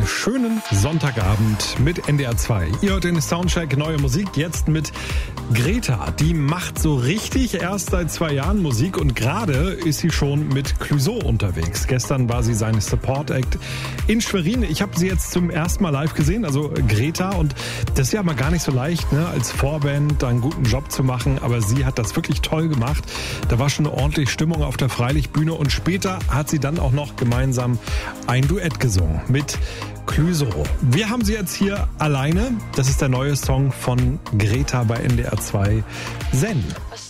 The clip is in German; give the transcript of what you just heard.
schönen Sonntagabend mit NDR 2. Ihr hört den Soundcheck, neue Musik, jetzt mit Greta. Die macht so richtig erst seit 2 Jahren Musik und gerade ist sie schon mit Clouseau unterwegs. Gestern war sie seine Support-Act in Schwerin. Ich habe sie jetzt zum ersten Mal live gesehen, also Greta. Und das ist ja mal gar nicht so leicht, ne, als Vorband einen guten Job zu machen. Aber sie hat das wirklich toll gemacht. Da war schon eine ordentliche Stimmung auf der Freilichtbühne und später hat sie dann auch noch gemeinsam ein Duett gesungen mit Clouseau. Wir haben sie jetzt hier alleine. Das ist der neue Song von Greta bei NDR 2, Zen.